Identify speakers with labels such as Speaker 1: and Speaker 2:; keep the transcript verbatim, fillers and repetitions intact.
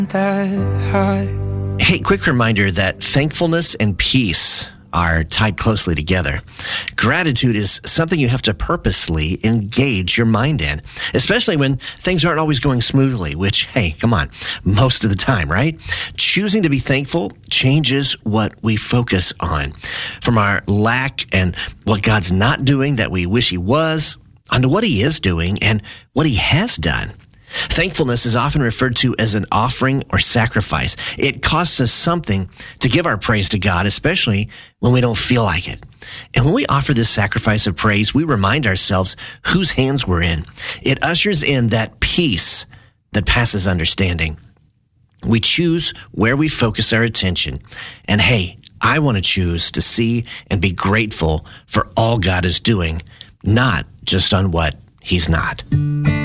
Speaker 1: that high.
Speaker 2: Hey, quick reminder that thankfulness and peace are tied closely together. Gratitude is something you have to purposely engage your mind in, especially when things aren't always going smoothly, which, hey, come on, most of the time, right? Choosing to be thankful changes what we focus on. From our lack and what God's not doing that we wish he was, onto what he is doing and what he has done. Thankfulness is often referred to as an offering or sacrifice. It costs us something to give our praise to God, especially when we don't feel like it. And when we offer this sacrifice of praise, we remind ourselves whose hands we're in. It ushers in that peace that passes understanding. We choose where we focus our attention. And hey, I want to choose to see and be grateful for all God is doing, not just on what he's not.